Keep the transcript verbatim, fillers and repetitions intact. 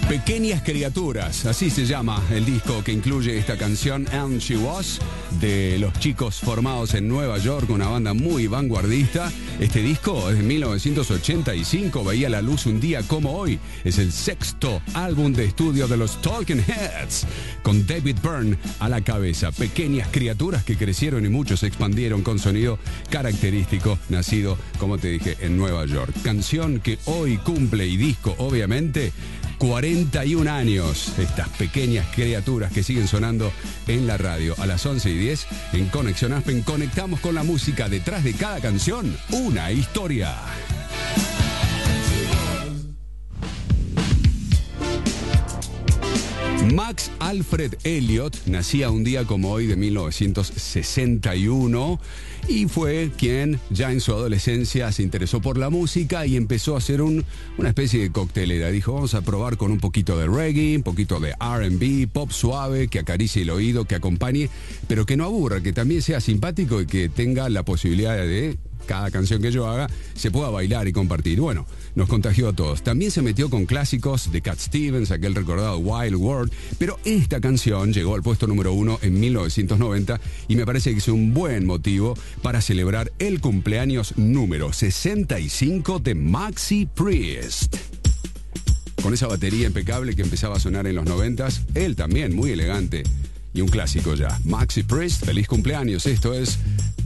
Pequeñas Criaturas, así se llama el disco que incluye esta canción And She Was, de los chicos formados en Nueva York, una banda muy vanguardista. Este disco es de mil novecientos ochenta y cinco, veía la luz un día como hoy. Es el sexto álbum de estudio de los Talking Heads, con David Byrne a la cabeza. Pequeñas criaturas que crecieron y muchos se expandieron con sonido característico, nacido, como te dije, en Nueva York. Canción que hoy cumple, y disco, obviamente, cuarenta y un años. Estas pequeñas criaturas que siguen sonando en la radio. A las once y diez en Conexión Aspen conectamos con la música. Detrás de cada canción, una historia. Max Alfred Elliot nacía un día como hoy de mil novecientos sesenta y uno y fue quien ya en su adolescencia se interesó por la música y empezó a hacer un, una especie de coctelera. Dijo, vamos a probar con un poquito de reggae, un poquito de R and B, pop suave, que acaricie el oído, que acompañe, pero que no aburra, que también sea simpático y que tenga la posibilidad de... cada canción que yo haga se pueda bailar y compartir. Bueno, nos contagió a todos. También se metió con clásicos de Cat Stevens, aquel recordado Wild World, pero esta canción llegó al puesto número uno en mil novecientos noventa y me parece que es un buen motivo para celebrar el cumpleaños número sesenta y cinco de Maxi Priest. Con esa batería impecable que empezaba a sonar en los noventas, él también muy elegante y un clásico ya. Maxi Priest, feliz cumpleaños. Esto es